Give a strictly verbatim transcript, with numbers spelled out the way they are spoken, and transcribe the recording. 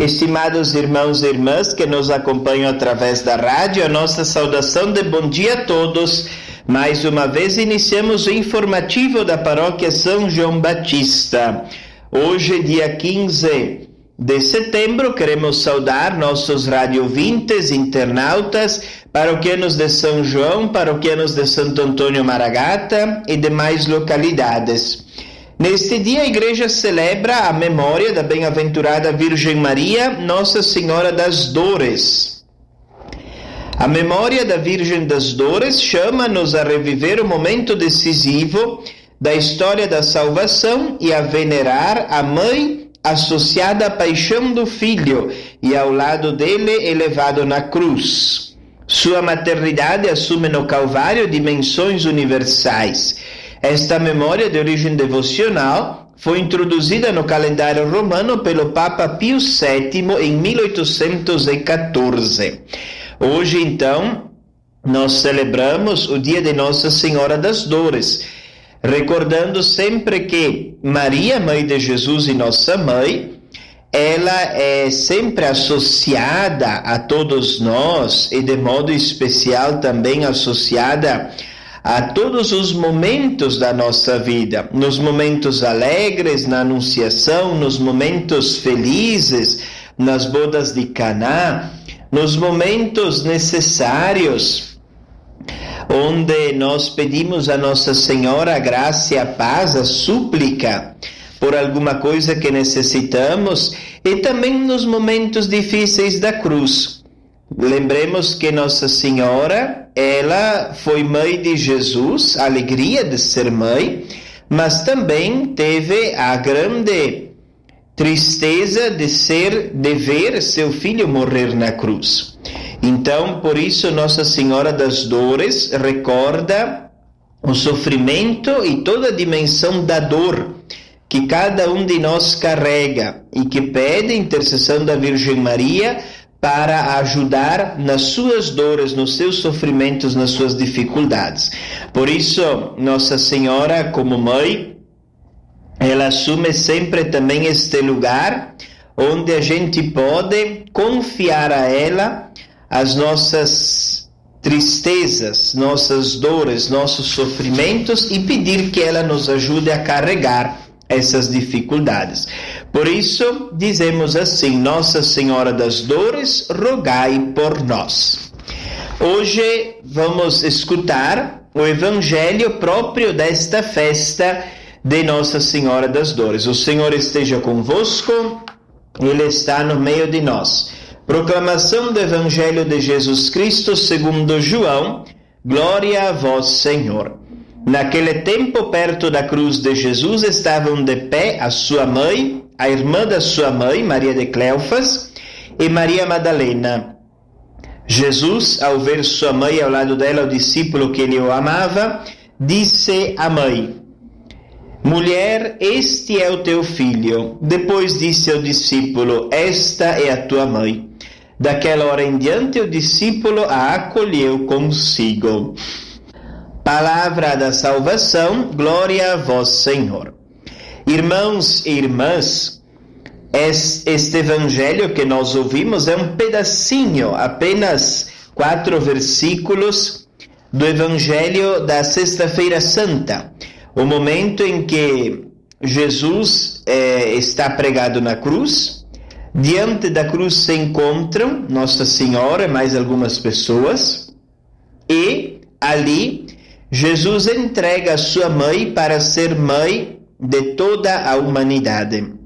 Estimados irmãos e irmãs que nos acompanham através da rádio, a nossa saudação de bom dia a todos. Mais uma vez iniciamos o informativo da Paróquia São João Batista. Hoje, dia quinze de setembro, queremos saudar nossos radiovintes, internautas, paroquianos de São João, paroquianos de Santo Antônio Maragata e demais localidades. Neste dia, a Igreja celebra a memória da bem-aventurada Virgem Maria, Nossa Senhora das Dores. A memória da Virgem das Dores chama-nos a reviver o momento decisivo da história da salvação e a venerar a Mãe associada à paixão do Filho e ao lado dele elevado na cruz. Sua maternidade assume no Calvário dimensões universais. Esta memória de origem devocional foi introduzida no calendário romano pelo Papa Pio sétimo em mil oitocentos e quatorze. Hoje, então, nós celebramos o dia de Nossa Senhora das Dores, recordando sempre que Maria, mãe de Jesus e nossa mãe, ela é sempre associada a todos nós e de modo especial também associada a todos os momentos da nossa vida, nos momentos alegres, na Anunciação, nos momentos felizes, nas bodas de Caná, nos momentos necessários, onde nós pedimos a Nossa Senhora a graça e a paz, a súplica por alguma coisa que necessitamos, e também nos momentos difíceis da cruz. Lembremos que Nossa Senhora, ela foi mãe de Jesus, a alegria de ser mãe, mas também teve a grande tristeza de ser, de ver seu filho morrer na cruz. Então, por isso, Nossa Senhora das Dores recorda o sofrimento e toda a dimensão da dor que cada um de nós carrega e que pede a intercessão da Virgem Maria para ajudar nas suas dores, nos seus sofrimentos, nas suas dificuldades. Por isso, Nossa Senhora, como mãe, ela assume sempre também este lugar onde a gente pode confiar a ela as nossas tristezas, nossas dores, nossos sofrimentos e pedir que ela nos ajude a carregar essas dificuldades. Por isso, dizemos assim: Nossa Senhora das Dores, rogai por nós. Hoje vamos escutar o Evangelho próprio desta festa de Nossa Senhora das Dores. O Senhor esteja convosco, Ele está no meio de nós. Proclamação do Evangelho de Jesus Cristo segundo João. Glória a vós, Senhor. Naquele tempo, perto da cruz de Jesus, estavam de pé a sua mãe, a irmã da sua mãe, Maria de Cleofas, e Maria Madalena. Jesus, ao ver sua mãe ao lado dela, o discípulo que ele o amava, disse à mãe: Mulher, este é o teu filho. Depois disse ao discípulo: Esta é a tua mãe. Daquela hora em diante, o discípulo a acolheu consigo. Palavra da salvação, glória a vós, Senhor. Irmãos e irmãs, este evangelho que nós ouvimos é um pedacinho, apenas quatro versículos do evangelho da Sexta-feira Santa, o momento em que Jesus eh, está pregado na cruz. Diante da cruz se encontram Nossa Senhora e mais algumas pessoas, e ali Jesus entrega a sua mãe para ser mãe de toda a humanidade.